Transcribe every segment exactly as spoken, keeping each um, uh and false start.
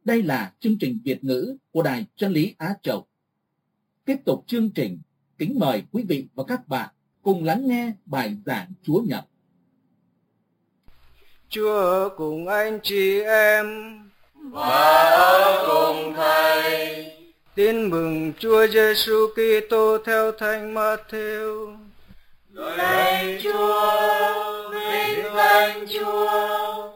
Đây là chương trình Việt ngữ của Đài Chân lý Á Châu. Tiếp tục chương trình, kính mời quý vị và các bạn cùng lắng nghe bài giảng Chúa Nhật. Chúa ở cùng anh chị em và ở cùng Thầy. Tin mừng Chúa Giêsu Kitô theo Thánh Matthew. Lạy Chúa, vinh danh Chúa.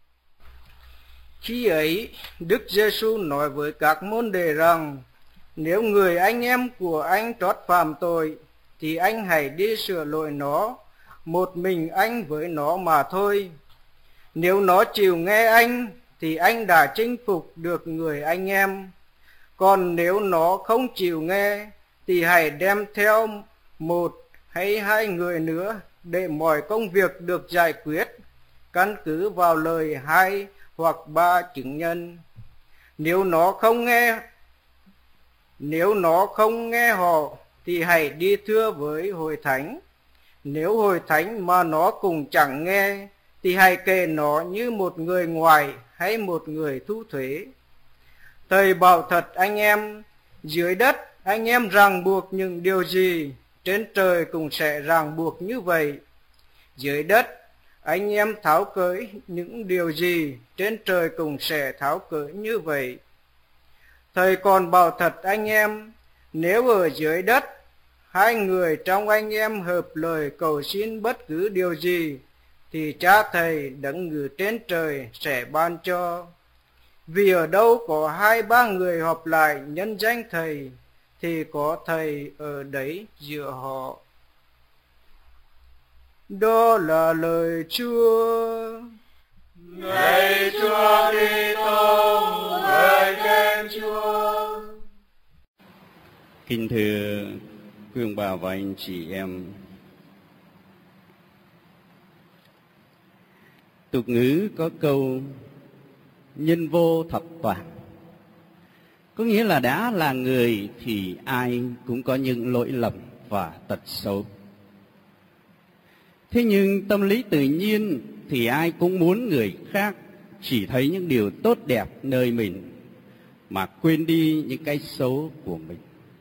Khi ấy, Đức Giêsu nói với các môn đệ rằng: nếu người anh em của anh trót phạm tội, thì anh hãy đi sửa lỗi nó, một mình anh với nó mà thôi. Nếu nó chịu nghe anh, thì anh đã chinh phục được người anh em. Còn nếu nó không chịu nghe, thì hãy đem theo một hay hai người nữa, để mọi công việc được giải quyết, căn cứ vào lời hai hoặc ba chứng nhân. Nếu nó không nghe, nếu nó không nghe họ, thì hãy đi thưa với hội thánh. Nếu hội thánh mà nó cũng chẳng nghe, thì hãy kể nó như một người ngoài hay một người thu thuế. Thầy bảo thật anh em, dưới đất anh em ràng buộc những điều gì, trên trời cũng sẽ ràng buộc như vậy. Dưới đất anh em tháo cởi những điều gì, trên trời cũng sẽ tháo cởi như vậy. Thầy còn bảo thật anh em, nếu ở dưới đất hai người trong anh em hợp lời cầu xin bất cứ điều gì, thì Cha Thầy đấng ngự trên trời sẽ ban cho. Vì ở đâu có hai ba người họp lại nhân danh Thầy, thì có Thầy ở đấy giữa họ. Đó là lời Chúa. Lạy Chúa Kitô, ngợi khen Chúa. Kính thưa quý ông bà và anh chị em, tục ngữ có câu nhân vô thập toàn, có nghĩa là đã là người thì ai cũng có những lỗi lầm và tật xấu. Thế nhưng tâm lý tự nhiên thì ai cũng muốn người khác chỉ thấy những điều tốt đẹp nơi mình, mà quên đi những cái xấu của mình.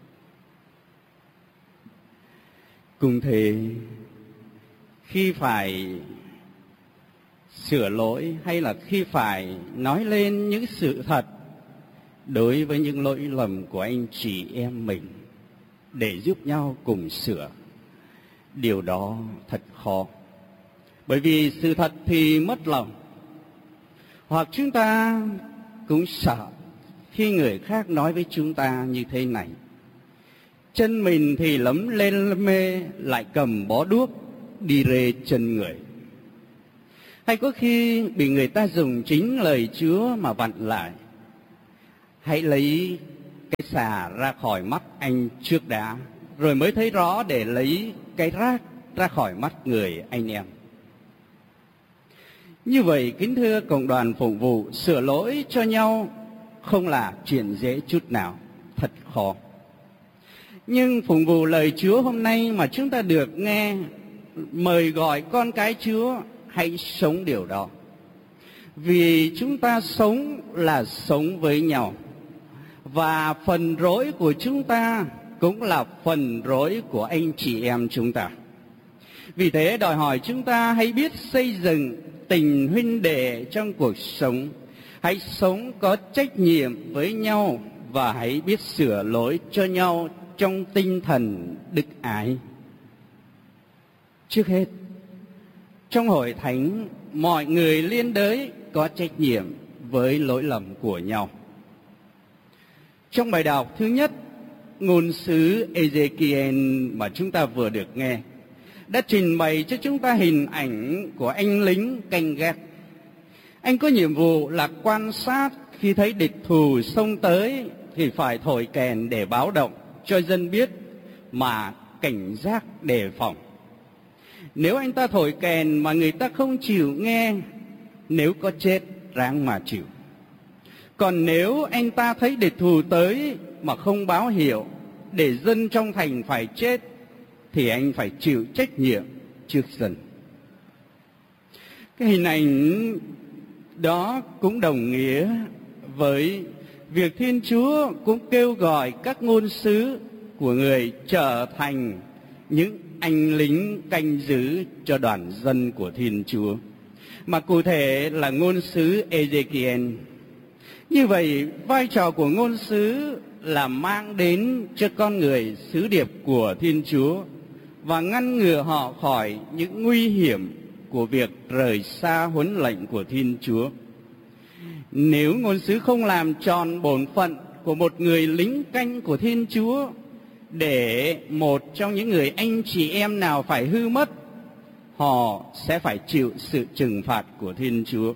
Cùng thế, khi phải sửa lỗi hay là khi phải nói lên những sự thật đối với những lỗi lầm của anh chị em mình để giúp nhau cùng sửa, điều đó thật khó. Bởi vì sự thật thì mất lòng, hoặc chúng ta cũng sợ khi người khác nói với chúng ta như thế này: chân mình thì lấm lên lấm mê, lại cầm bó đuốc đi rê chân người. Hay có khi bị người ta dùng chính lời Chúa mà vặn lại: hãy lấy cái xà ra khỏi mắt anh trước đã, rồi mới thấy rõ để lấy cái rác ra khỏi mắt người anh em. Như vậy, kính thưa cộng đoàn phụng vụ, sửa lỗi cho nhau không là chuyện dễ chút nào, thật khó. Nhưng phụng vụ lời Chúa hôm nay mà chúng ta được nghe, mời gọi con cái Chúa hãy sống điều đó. Vì chúng ta sống là sống với nhau, và phần rỗi của chúng ta cũng là phần rỗi của anh chị em chúng ta. Vì thế đòi hỏi chúng ta hãy biết xây dựng tình huynh đệ trong cuộc sống, hãy sống có trách nhiệm với nhau, và hãy biết sửa lỗi cho nhau trong tinh thần đức ái. Trước hết, trong hội thánh, mọi người liên đới có trách nhiệm với lỗi lầm của nhau. Trong bài đọc thứ nhất, ngôn sứ Ezekiel mà chúng ta vừa được nghe đã trình bày cho chúng ta hình ảnh của anh lính canh gác. Anh có nhiệm vụ là quan sát, khi thấy địch thù xông tới thì phải thổi kèn để báo động cho dân biết mà cảnh giác đề phòng. Nếu anh ta thổi kèn mà người ta không chịu nghe, nếu có chết ráng mà chịu. Còn nếu anh ta thấy địch thù tới mà không báo hiệu để dân trong thành phải chết, thì anh phải chịu trách nhiệm trước dân. Cái hình ảnh đó cũng đồng nghĩa với việc Thiên Chúa cũng kêu gọi các ngôn sứ của người trở thành những anh lính canh giữ cho đoàn dân của Thiên Chúa, mà cụ thể là ngôn sứ Ezekiel. Như vậy, vai trò của ngôn sứ là mang đến cho con người sứ điệp của Thiên Chúa và ngăn ngừa họ khỏi những nguy hiểm của việc rời xa huấn lệnh của Thiên Chúa. Nếu ngôn sứ không làm tròn bổn phận của một người lính canh của Thiên Chúa, để một trong những người anh chị em nào phải hư mất, họ sẽ phải chịu sự trừng phạt của Thiên Chúa.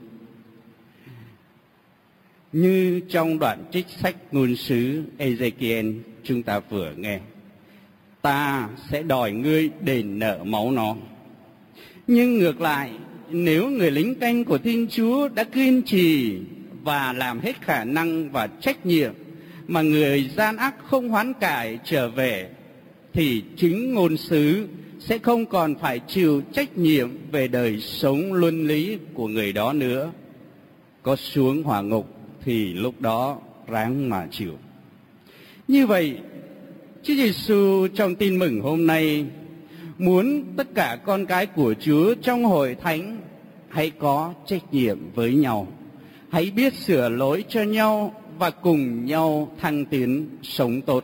Như trong đoạn trích sách ngôn sứ Ezekiel chúng ta vừa nghe, ta sẽ đòi ngươi đền nợ máu nó. Nhưng ngược lại, nếu người lính canh của Thiên Chúa đã kiên trì và làm hết khả năng và trách nhiệm mà người gian ác không hoán cải trở về, thì chính ngôn sứ sẽ không còn phải chịu trách nhiệm về đời sống luân lý của người đó nữa. Có xuống hỏa ngục thì lúc đó ráng mà chịu. Như vậy, Chúa Giêsu trong tin mừng hôm nay muốn tất cả con cái của Chúa trong hội thánh hãy có trách nhiệm với nhau, hãy biết sửa lỗi cho nhau và cùng nhau thăng tiến sống tốt.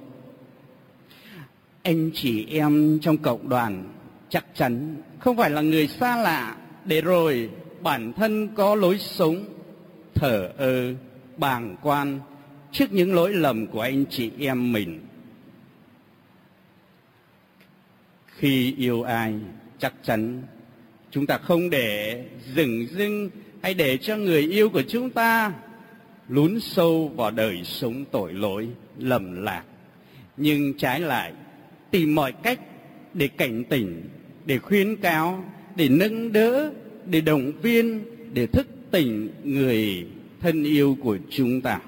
Anh chị em trong cộng đoàn chắc chắn không phải là người xa lạ, để rồi bản thân có lối sống thờ ơ, bàng quan trước những lỗi lầm của anh chị em mình. Khi yêu ai, chắc chắn chúng ta không để dửng dưng hay để cho người yêu của chúng ta lún sâu vào đời sống tội lỗi, lầm lạc, nhưng trái lại tìm mọi cách để cảnh tỉnh, để khuyến cáo, để nâng đỡ, để động viên, để thức tỉnh người thân yêu của chúng ta.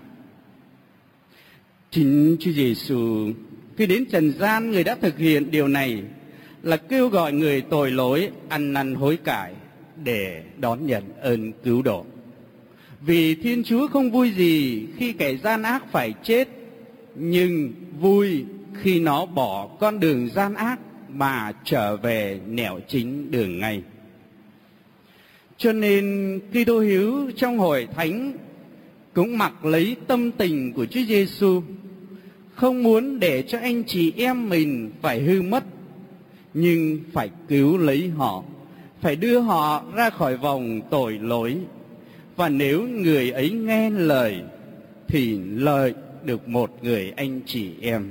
Chính Chúa Giêsu khi đến trần gian, người đã thực hiện điều này là kêu gọi người tội lỗi ăn năn hối cải để đón nhận ơn cứu độ. Vì Thiên Chúa không vui gì khi kẻ gian ác phải chết, nhưng vui khi nó bỏ con đường gian ác mà trở về nẻo chính đường ngay. Cho nên Kitô hữu trong hội thánh cũng mặc lấy tâm tình của Chúa Giêsu, không muốn để cho anh chị em mình phải hư mất, nhưng phải cứu lấy họ, phải đưa họ ra khỏi vòng tội lỗi. Và nếu người ấy nghe lời thì lợi được một người anh chị em.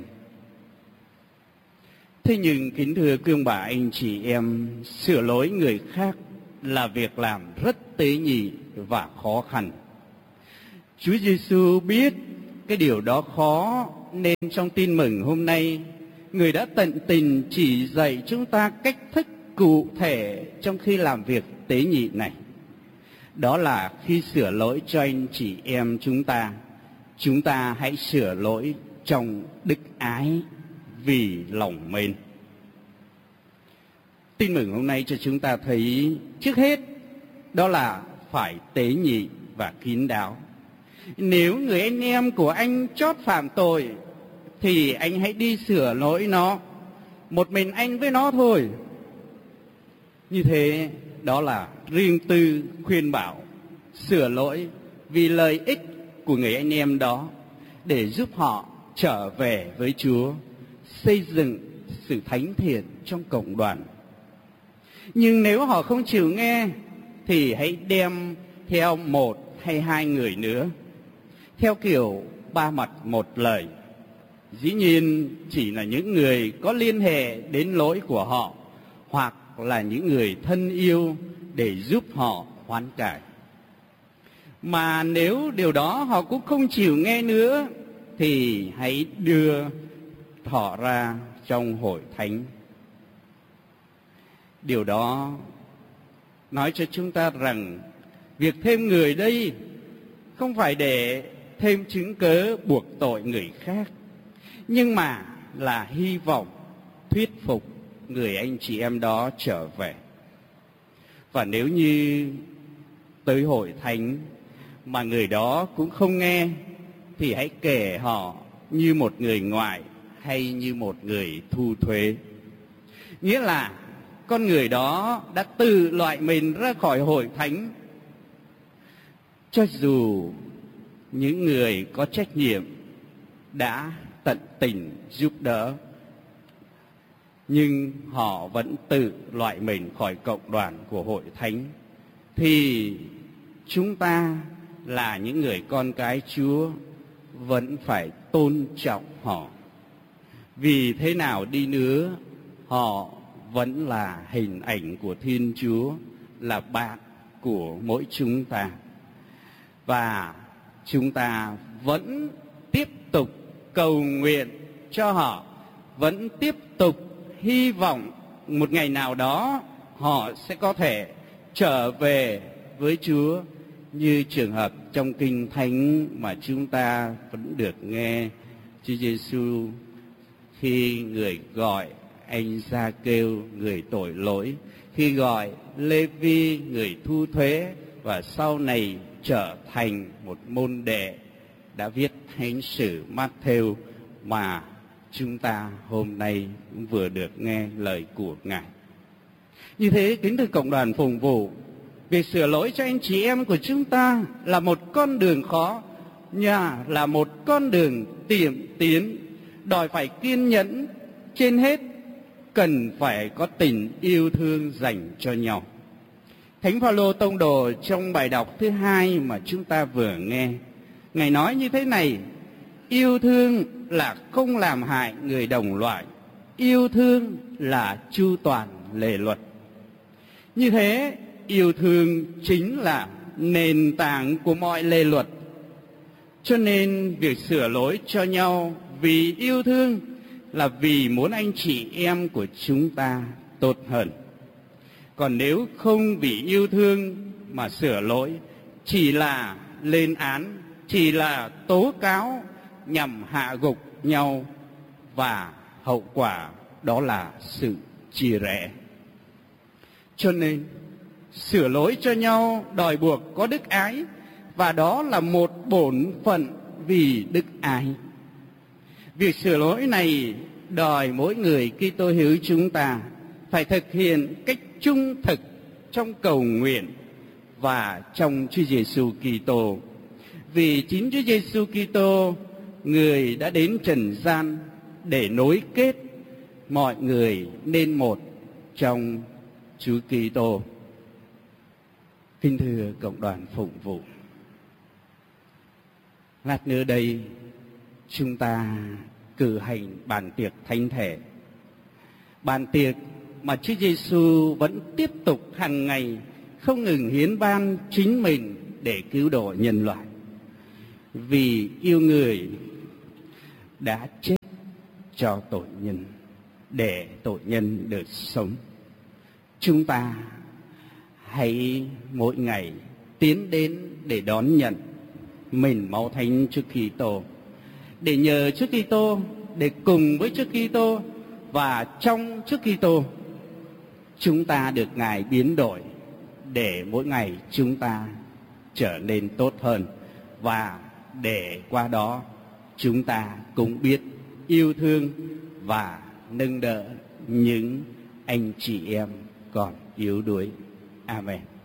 Thế nhưng kính thưa quý ông bà anh chị em, sửa lỗi người khác là việc làm rất tế nhị và khó khăn. Chúa Giêsu biết cái điều đó khó, nên trong tin mừng hôm nay, người đã tận tình chỉ dạy chúng ta cách thức cụ thể trong khi làm việc tế nhị này. Đó là khi sửa lỗi cho anh chị em chúng ta, chúng ta hãy sửa lỗi trong đức ái vì lòng mến. Tin mừng hôm nay cho chúng ta thấy trước hết đó là phải tế nhị và kín đáo. Nếu người anh em của anh chót phạm tội thì anh hãy đi sửa lỗi nó, một mình anh với nó thôi. Như thế đó là riêng tư khuyên bảo, sửa lỗi vì lợi ích của người anh em đó, để giúp họ trở về với Chúa, xây dựng sự thánh thiện trong cộng đoàn. Nhưng nếu họ không chịu nghe thì hãy đem theo một hay hai người nữa, theo kiểu ba mặt một lời. Dĩ nhiên chỉ là những người có liên hệ đến lỗi của họ, hoặc là những người thân yêu để giúp họ hoán cải. Mà nếu điều đó họ cũng không chịu nghe nữa thì hãy đưa họ ra trong hội thánh. Điều đó nói cho chúng ta rằng việc thêm người đây không phải để thêm chứng cớ buộc tội người khác, nhưng mà là hy vọng thuyết phục người anh chị em đó trở về. Và nếu như tới hội thánh mà người đó cũng không nghe, thì hãy kể họ như một người ngoại hay như một người thu thuế. Nghĩa là con người đó đã tự loại mình ra khỏi hội thánh. Cho dù những người có trách nhiệm đã tận tình giúp đỡ, nhưng họ vẫn tự loại mình khỏi cộng đoàn của hội thánh, thì chúng ta là những người con cái Chúa vẫn phải tôn trọng họ. Vì thế nào đi nữa, họ vẫn là hình ảnh của Thiên Chúa, là bạn của mỗi chúng ta. Và chúng ta vẫn tiếp tục cầu nguyện cho họ, vẫn tiếp tục hy vọng một ngày nào đó họ sẽ có thể trở về với Chúa, như trường hợp trong Kinh Thánh mà chúng ta vẫn được nghe Chúa Giêsu khi người gọi anh Gia-kêu người tội lỗi, khi gọi Lê-vi người thu thuế, và sau này trở thành một môn đệ đã viết Thánh sử Mát-thêu mà chúng ta hôm nay cũng vừa được nghe lời của Ngài. Như thế, kính thưa cộng đoàn phụng vụ, việc sửa lỗi cho anh chị em của chúng ta là một con đường khó, nhà là một con đường tiệm tiến, đòi phải kiên nhẫn, trên hết cần phải có tình yêu thương dành cho nhau. Thánh Phaolô tông đồ trong bài đọc thứ hai mà chúng ta vừa nghe, Ngài nói như thế này: yêu thương là không làm hại người đồng loại, yêu thương là chu toàn lề luật. Như thế, yêu thương chính là nền tảng của mọi lề luật. Cho nên việc sửa lỗi cho nhau vì yêu thương là vì muốn anh chị em của chúng ta tốt hơn. Còn nếu không vì yêu thương mà sửa lỗi, chỉ là lên án, chỉ là tố cáo nhằm hạ gục nhau, và hậu quả đó là sự chia rẽ. Cho nên sửa lỗi cho nhau đòi buộc có đức ái, và đó là một bổn phận vì đức ái. Việc sửa lỗi này đòi mỗi người Kitô hữu chúng ta phải thực hiện cách trung thực trong cầu nguyện và trong Chúa Giêsu Kitô. Vì chính Chúa Giêsu Kitô, người đã đến trần gian để nối kết mọi người nên một trong Chúa Kitô. Kính thưa cộng đoàn phụng vụ, lát nữa đây chúng ta cử hành bàn tiệc thánh thể, bàn tiệc mà Chúa Giêsu vẫn tiếp tục hàng ngày không ngừng hiến ban chính mình để cứu độ nhân loại. Vì yêu người đã chết cho tội nhân, để tội nhân được sống. Chúng ta hãy mỗi ngày tiến đến để đón nhận mình máu thánh Chúa Kitô, để nhờ Chúa Kitô, để cùng với Chúa Kitô và trong Chúa Kitô chúng ta được Ngài biến đổi, để mỗi ngày chúng ta trở nên tốt hơn, và để qua đó chúng ta cũng biết yêu thương và nâng đỡ những anh chị em còn yếu đuối. Amen.